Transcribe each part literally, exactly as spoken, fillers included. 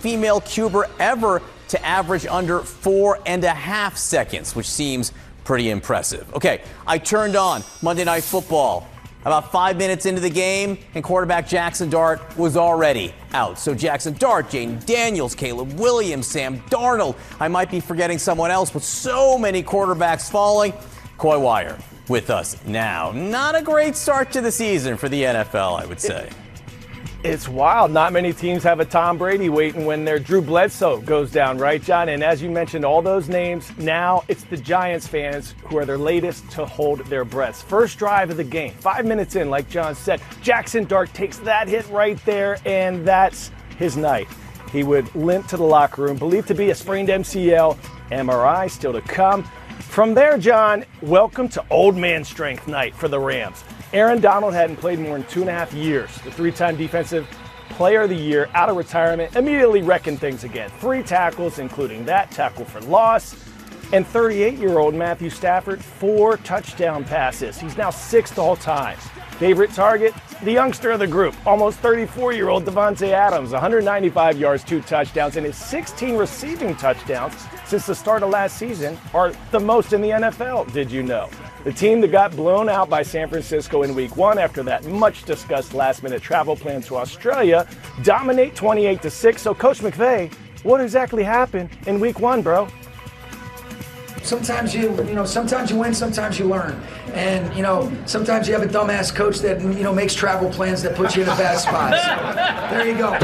female cuber ever to average under four and a half seconds, which seems pretty impressive. Okay, I turned on Monday Night Football about five minutes into the game, and quarterback Jackson Dart was already out. So Jackson Dart, Jaden Daniels, Caleb Williams, Sam Darnold. I might be forgetting someone else, but so many quarterbacks falling. Coy Wire with us now. Not a great start to the season for the N F L, I would say. It's wild. Not many teams have a Tom Brady waiting when their Drew Bledsoe goes down, right, John? And as you mentioned, all those names, now it's the Giants fans who are their latest to hold their breaths. First drive of the game, five minutes in, like John said, Jackson Dart takes that hit right there, and that's his night. He would limp to the locker room, believed to be a sprained M C L, M R I still to come. From there, John, welcome to old man strength night for the Rams. Aaron Donald hadn't played more than two and a half years. The three-time Defensive Player of the Year out of retirement immediately reckoned things again. Three tackles, including that tackle for loss. And thirty-eight-year-old Matthew Stafford, four touchdown passes. He's now sixth all time. Favorite target, the youngster of the group, almost thirty-four-year-old Devontae Adams, one hundred ninety-five yards, two touchdowns, and his sixteen receiving touchdowns since the start of last season are the most in the N F L, did you know? The team that got blown out by San Francisco in week one after that much-discussed last-minute travel plan to Australia dominate twenty-eight to six. So, Coach McVay, what exactly happened in week one, bro? Sometimes you, you know, sometimes you win, sometimes you learn. And, you know, sometimes you have a dumbass coach that, you know, makes travel plans that puts you in a bad spot. So, there you go.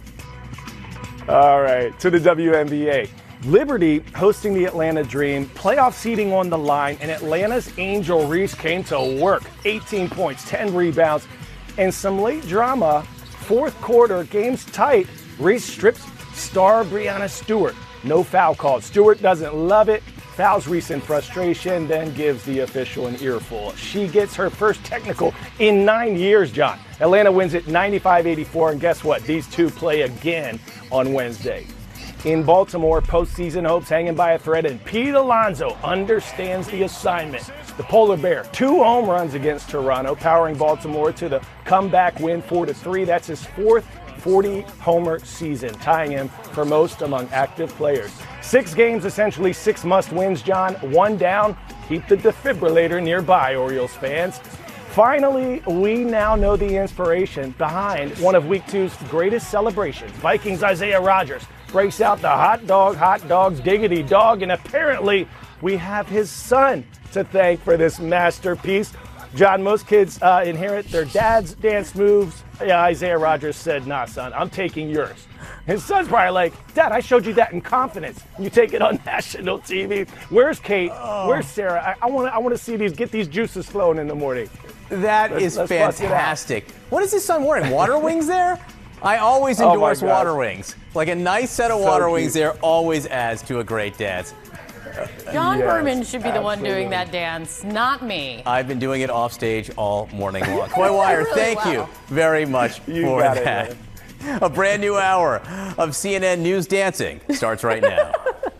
All right, to the W N B A. Liberty hosting the Atlanta Dream, playoff seeding on the line, and Atlanta's Angel Reese came to work. eighteen points, ten rebounds, and some late drama. Fourth quarter, game's tight. Reese strips star Breanna Stewart. No foul called. Stewart doesn't love it. Fouls Reese in frustration, then gives the official an earful. She gets her first technical in nine years, John. Atlanta wins it ninety-five eighty-four, and guess what? These two play again on Wednesday. In Baltimore, postseason hopes hanging by a thread, and Pete Alonso understands the assignment. The Polar Bear, two home runs against Toronto, powering Baltimore to the comeback win four to three. That's his fourth forty-homer season, tying him for most among active players. Six games, essentially six must-wins, John. One down. Keep the defibrillator nearby, Orioles fans. Finally, we now know the inspiration behind one of Week Two's greatest celebrations. Vikings Isaiah Rodgers breaks out the hot dog, hot dogs, diggity dog, and apparently we have his son to thank for this masterpiece. John, most kids uh, inherit their dad's dance moves. Yeah, Isaiah Rodgers said, nah, son, I'm taking yours. His son's probably like, Dad, I showed you that in confidence. You take it on national T V. Where's Kate? Oh. Where's Sarah? I want to I want to see these, get these juices flowing in the morning. That let's, is let's fantastic. What is his son wearing? Water wings there? I always endorse oh water wings. Like a nice set of so water cute. wings there always adds to a great dance. John yes, Berman should be the absolutely. one doing that dance, not me. I've been doing it off stage all morning long. Coy Wire, really thank well. you very much you for got that. It, a brand new hour of C N N News Dancing starts right now.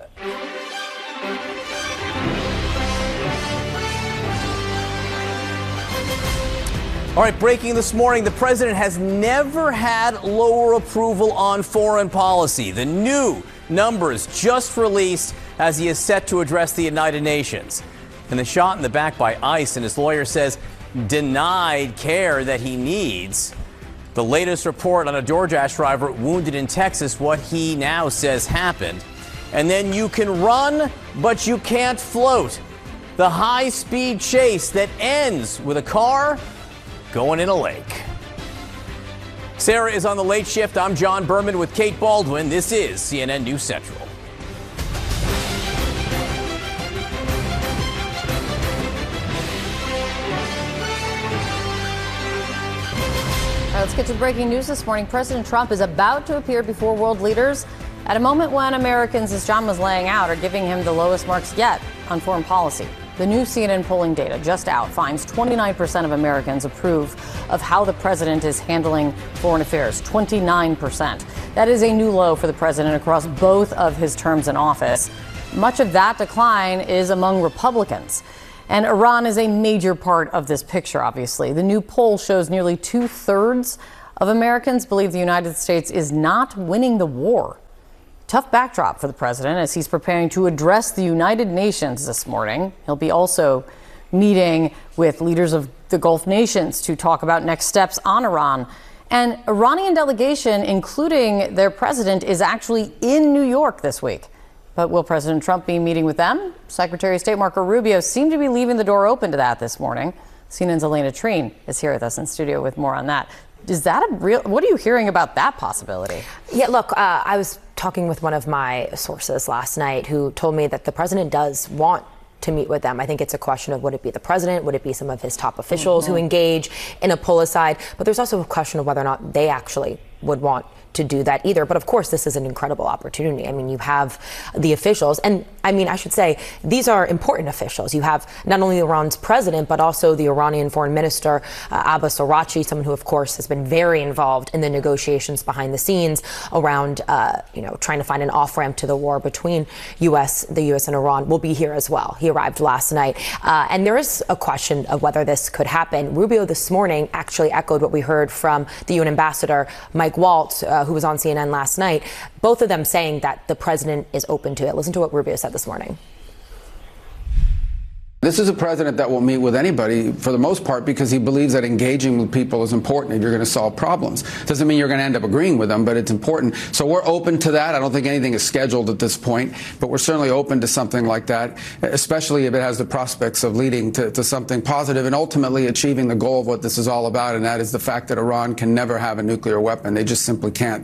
All right, breaking this morning, the president has never had lower approval on foreign policy. The new numbers just released as he is set to address the United Nations. And the shot in the back by ICE, and his lawyer says denied care that he needs. The latest report on a DoorDash driver wounded in Texas, what he now says happened. And then you can run, but you can't float. The high-speed chase that ends with a car going in a lake. Sarah is on the late shift. I'm John Berman with Kate Baldwin. This is C N N News Central. All right, let's get to breaking news this morning. President Trump is about to appear before world leaders at a moment when Americans, as John was laying out, are giving him the lowest marks yet on foreign policy. The new C N N polling data just out finds twenty-nine percent of Americans approve of how the president is handling foreign affairs. twenty-nine percent. That is a new low for the president across both of his terms in office. Much of that decline is among Republicans. And Iran is a major part of this picture, obviously. The new poll shows nearly two-thirds of Americans believe the United States is not winning the war Tough backdrop for the president as he's preparing to address the United Nations this morning. He'll be also meeting with leaders of the Gulf nations to talk about next steps on Iran. An Iranian delegation, including their president, is actually in New York this week. But will President Trump be meeting with them? Secretary of State Marco Rubio seemed to be leaving the door open to that this morning. C N N's Elena Treen is here with us in studio with more on that. Is that a real, what are you hearing about that possibility? Yeah, look, uh, I was talking with one of my sources last night who told me that the president does want to meet with them. I think it's a question of would it be the president, would it be some of his top officials mm-hmm. who engage in a pull aside, but there's also a question of whether or not they actually would want to do that either. But of course, this is an incredible opportunity. I mean, you have the officials, and I mean, I should say, these are important officials. You have not only Iran's president, but also the Iranian foreign minister, uh, Abbas Araghchi, someone who, of course, has been very involved in the negotiations behind the scenes around, uh, you know, trying to find an off-ramp to the war between U S, the U S and Iran, will be here as well. He arrived last night. Uh, and there is a question of whether this could happen. Rubio this morning actually echoed what we heard from the U N ambassador, Mike Waltz, uh, who was on C N N last night, both of them saying that the president is open to it. Listen to what Rubio said this morning. This is a president that will meet with anybody for the most part because he believes that engaging with people is important if you're going to solve problems. Doesn't mean you're going to end up agreeing with them, but it's important. So we're open to that. I don't think anything is scheduled at this point, but we're certainly open to something like that, especially if it has the prospects of leading to, to something positive and ultimately achieving the goal of what this is all about, and that is the fact that Iran can never have a nuclear weapon. They just simply can't.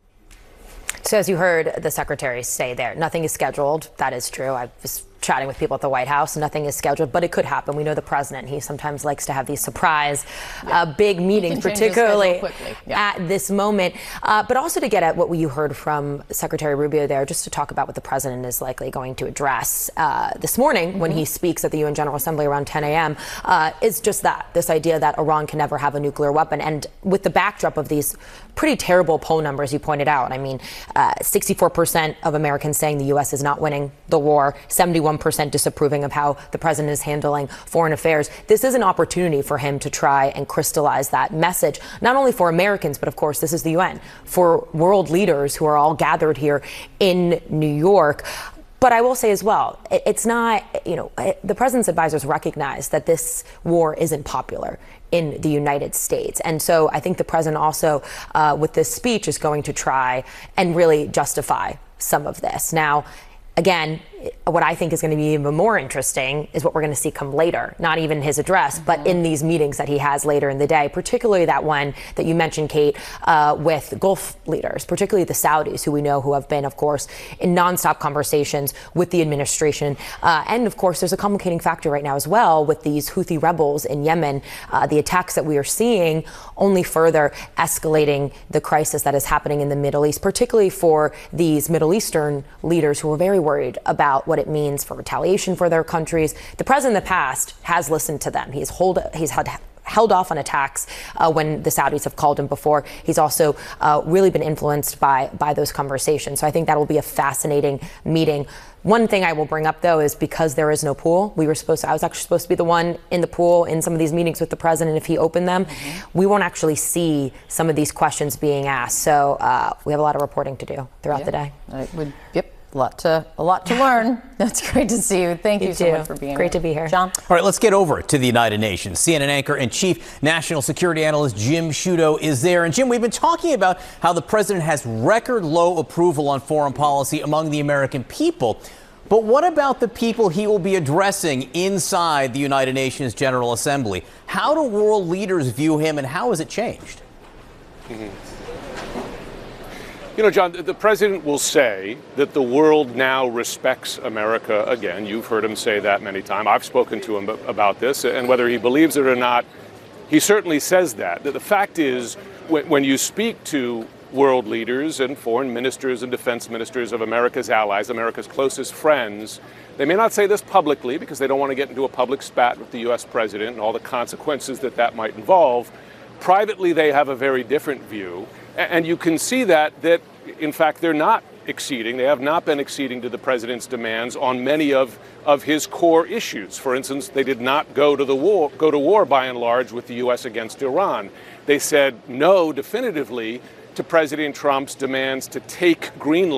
So as you heard the secretary say there, nothing is scheduled. That is true. I was chatting with people at the White House. Nothing is scheduled, but it could happen. We know the president, he sometimes likes to have these surprise yeah. uh, big meetings, particularly yeah. at this moment. Uh, but also to get at what you heard from Secretary Rubio there, just to talk about what the president is likely going to address uh, this morning mm-hmm. when he speaks at the U N General Assembly around ten a.m. Uh, is just that, this idea that Iran can never have a nuclear weapon. And with the backdrop of these pretty terrible poll numbers you pointed out, I mean, uh, sixty-four percent of Americans saying the U S is not winning the war, seventy-one percent disapproving of how the president is handling foreign affairs. This is an opportunity for him to try and crystallize that message, not only for Americans, but of course, this is the U N, for world leaders who are all gathered here in New York. But I will say as well, it's not, you know, the president's advisors recognize that this war isn't popular in the United States. And so I think the president also, uh, with this speech, is going to try and really justify some of this. Now, again, what I think is going to be even more interesting is what we're going to see come later, not even his address, mm-hmm. but in these meetings that he has later in the day, particularly that one that you mentioned, Kate, uh, with Gulf leaders, particularly the Saudis, who we know who have been, of course, in nonstop conversations with the administration. Uh, and, of course, there's a complicating factor right now as well with these Houthi rebels in Yemen, uh, the attacks that we are seeing only further escalating the crisis that is happening in the Middle East, particularly for these Middle Eastern leaders who are very worried about what it means for retaliation for their countries. The president in the past has listened to them. He's hold, he's had held off on attacks uh, when the Saudis have called him before. He's also uh, really been influenced by by those conversations. So I think that will be a fascinating meeting. One thing I will bring up, though, is because there is no pool, we were supposed to, I was actually supposed to be the one in the pool in some of these meetings with the president if he opened them. Mm-hmm. We won't actually see some of these questions being asked. So uh, we have a lot of reporting to do throughout yeah. the day. I would, yep. A lot to a lot to learn. That's great to see you. Thank you, you so too. much for being great here. to be here. John? All right, let's get over to the United Nations. C N N anchor and chief national security analyst Jim Sciutto is there. And Jim, we've been talking about how the president has record low approval on foreign policy among the American people. But what about the people he will be addressing inside the United Nations General Assembly? How do world leaders view him, and how has it changed? Mm-hmm. You know, John, the president will say that the world now respects America again. You've heard him say that many times. I've spoken to him about this, and whether he believes it or not, he certainly says that. The fact is, when you speak to world leaders and foreign ministers and defense ministers of America's allies, America's closest friends, they may not say this publicly because they don't want to get into a public spat with the U S president and all the consequences that that might involve. Privately, they have a very different view. And you can see that, that, in fact, they're not exceeding, they have not been exceeding to the president's demands on many of, of his core issues. For instance, they did not go to the war, go to war by and large with the U S against Iran. They said no definitively to President Trump's demands to take Greenland